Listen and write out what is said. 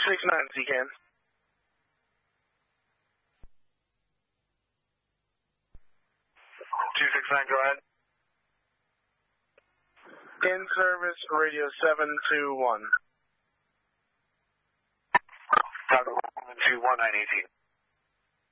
269, Zecan. 269, go ahead. In service, radio 721. Chicago 121, 918.